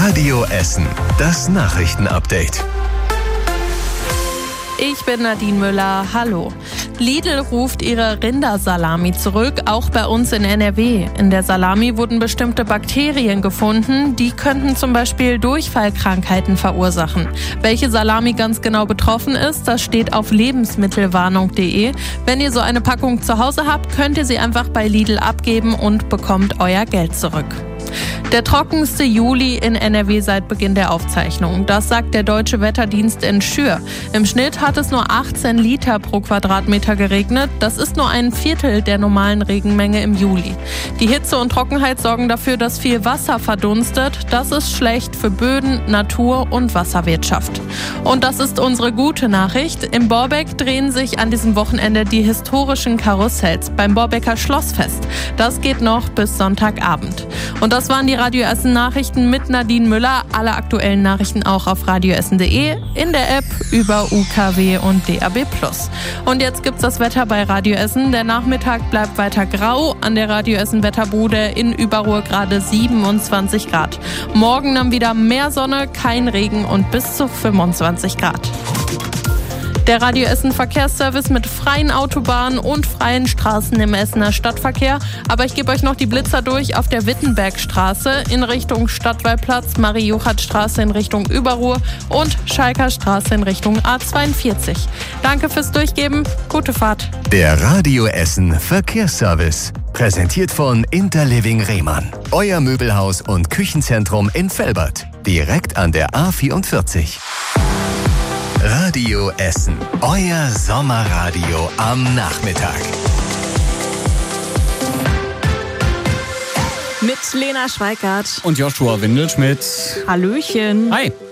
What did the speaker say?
Radio Essen, das Nachrichtenupdate. Ich bin Nadine Müller, hallo. Lidl ruft ihre Rindersalami zurück, auch bei uns in NRW. In der Salami wurden bestimmte Bakterien gefunden, die könnten zum Beispiel Durchfallkrankheiten verursachen. Welche Salami ganz genau betroffen ist, das steht auf lebensmittelwarnung.de. Wenn ihr so eine Packung zu Hause habt, könnt ihr sie einfach bei Lidl abgeben und bekommt euer Geld zurück. Der trockenste Juli in NRW seit Beginn der Aufzeichnung. Das sagt der Deutsche Wetterdienst in Schür. Im Schnitt hat es nur 18 Liter pro Quadratmeter geregnet. Das ist nur ein Viertel der normalen Regenmenge im Juli. Die Hitze und Trockenheit sorgen dafür, dass viel Wasser verdunstet. Das ist schlecht für Böden, Natur und Wasserwirtschaft. Und das ist unsere gute Nachricht. Im Borbeck drehen sich an diesem Wochenende die historischen Karussells beim Borbecker Schlossfest. Das geht noch bis Sonntagabend. Und das waren die Radio Essen Nachrichten mit Nadine Müller. Alle aktuellen Nachrichten auch auf radioessen.de, in der App, über UKW und DAB+. Und jetzt gibt's das Wetter bei Radio Essen. Der Nachmittag bleibt weiter grau. An der Radio Essen Wetterbude in Überruhr gerade 27 Grad. Morgen dann wieder mehr Sonne, kein Regen und bis zu 25 Grad. Der Radio Essen Verkehrsservice mit freien Autobahnen und freien Straßen im Essener Stadtverkehr. Aber ich gebe euch noch die Blitzer durch auf der Wittenbergstraße in Richtung Stadtwallplatz, Marie-Juchat-Straße in Richtung Überruhr und Schalker Straße in Richtung A42. Danke fürs Durchgeben, gute Fahrt. Der Radio Essen Verkehrsservice. Präsentiert von Interliving Rehmann. Euer Möbelhaus und Küchenzentrum in Velbert. Direkt an der A44. Radio Essen. Euer Sommerradio am Nachmittag. Mit Lena Schweikart und Joshua Windelschmidt. Hallöchen. Hi.